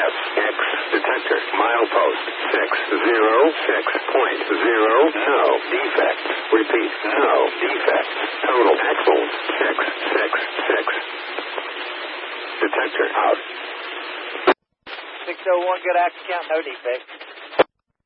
FX detector. Milepost 606.0. No defects. Repeat. No defects. Total axles 666. Detector out. 601, good after count, no defects.